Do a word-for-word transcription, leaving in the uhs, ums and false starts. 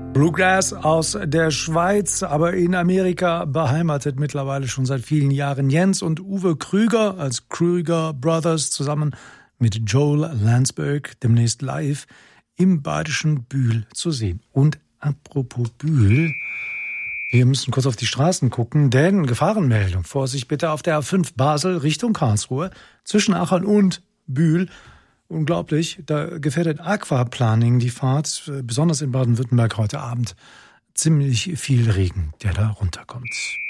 Bluegrass aus der Schweiz, aber in Amerika beheimatet mittlerweile schon seit vielen Jahren. Jens und Uwe Krüger als Krüger Brothers zusammen mit Joel Landsberg demnächst live im badischen Bühl zu sehen. Und apropos Bühl, wir müssen kurz auf die Straßen gucken, denn Gefahrenmeldung. Vorsicht bitte auf der A fünf Basel Richtung Karlsruhe zwischen Aachen und Bühl. Unglaublich, da gefährdet Aquaplaning die Fahrt, besonders in Baden-Württemberg heute Abend. Ziemlich viel Regen, der da runterkommt.